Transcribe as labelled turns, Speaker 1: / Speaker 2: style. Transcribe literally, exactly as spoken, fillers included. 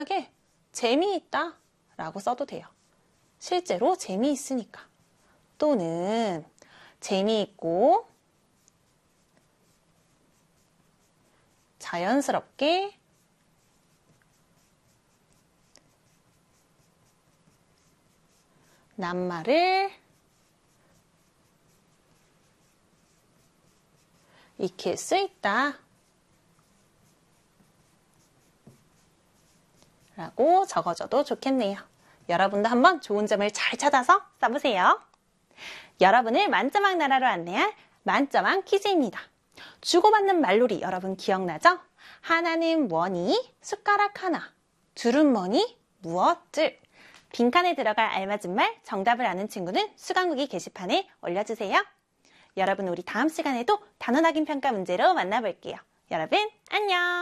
Speaker 1: 재미있다 라고 써도 돼요. 실제로 재미있으니까. 또는 재미있고 자연스럽게 낱말을 익힐 수 있다 라고 적어줘도 좋겠네요. 여러분도 한번 좋은 점을 잘 찾아서 써보세요. 여러분을 만점왕 나라로 안내할 만점왕 퀴즈입니다. 주고받는 말놀이 여러분 기억나죠? 하나는 뭐니? 숟가락 하나. 둘은 뭐니? 무엇들. 빈칸에 들어갈 알맞은 말 정답을 아는 친구는 수강후기 게시판에 올려주세요. 여러분 우리 다음 시간에도 단원 확인 평가 문제로 만나볼게요. 여러분 안녕.